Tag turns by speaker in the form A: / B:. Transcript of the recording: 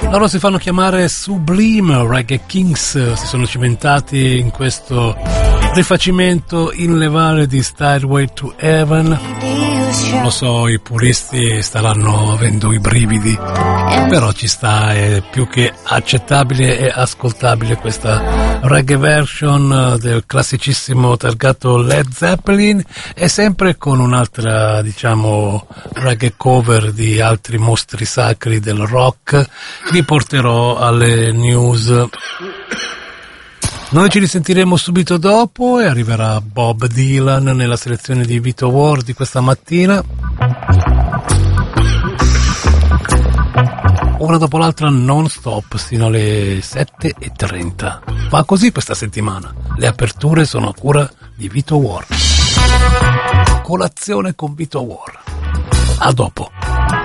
A: Loro si fanno chiamare Sublime Reggae Kings, si sono cimentati in questo rifacimento inlevare di Stairway to Heaven. Lo so, i puristi staranno avendo i brividi, però ci sta, è più che accettabile e ascoltabile questa reggae version del classicissimo targato Led Zeppelin, e sempre con un'altra, diciamo, reggae cover di altri mostri sacri del rock. Vi porterò alle news. Noi ci risentiremo subito dopo e arriverà Bob Dylan nella selezione di Vito War di questa mattina. Una dopo l'altra non stop sino alle 7:30. Va così questa settimana. Le aperture sono a cura di Vito War. Colazione con Vito War. A dopo.